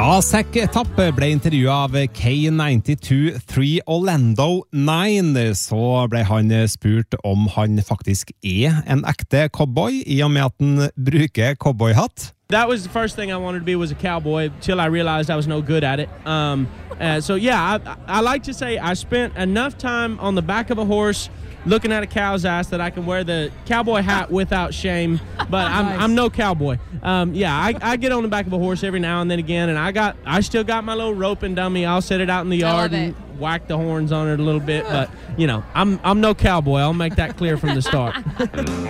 Da Zac Etappe ble intervjuet av K92-3 Orlando 9, så ble han spurt om han faktisk en ekte cowboy, I og med at han bruker cowboyhatt. That was the first thing I wanted to be, was a cowboy, till I realized I was no good at it. So yeah, I like to say I spent enough time on the back of a horse looking at a cow's ass that I can wear the cowboy hat without shame, but I'm no cowboy. Yeah, I get on the back of a horse every now and then again, and I still got my little roping dummy. I'll set it out in the yard and whack the horns on it a little bit, but you know, I'm no cowboy. I'll make that clear from the start.